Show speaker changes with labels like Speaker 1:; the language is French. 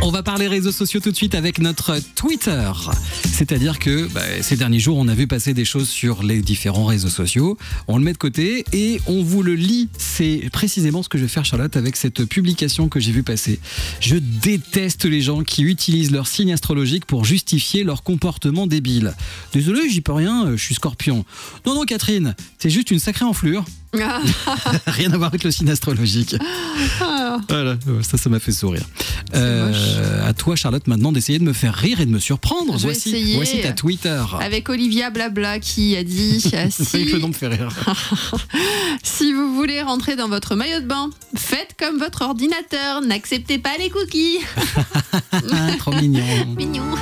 Speaker 1: On va parler réseaux sociaux tout de suite avec notre Twitter. C'est-à-dire que ces derniers jours, on a vu passer des choses sur les différents réseaux sociaux. On le met de côté et on vous le lit. C'est précisément ce que je vais faire, Charlotte, avec cette publication que j'ai vu passer. Je déteste les gens qui utilisent leur signe astrologique pour justifier leur comportement débile. Désolé, j'y peux rien, je suis Scorpion. Non, Catherine, c'est juste une sacrée enflure. Rien à voir avec le signe astrologique. Voilà, ça m'a fait sourire. À toi, Charlotte, maintenant d'essayer de me faire rire et de me surprendre. Voici ta Twitter.
Speaker 2: Avec Olivia Blabla qui a dit
Speaker 1: que le nom me fait rire.
Speaker 2: Si vous voulez rentrer dans votre maillot de bain, faites comme votre ordinateur, n'acceptez pas les cookies.
Speaker 1: Trop mignon.
Speaker 2: Mignon.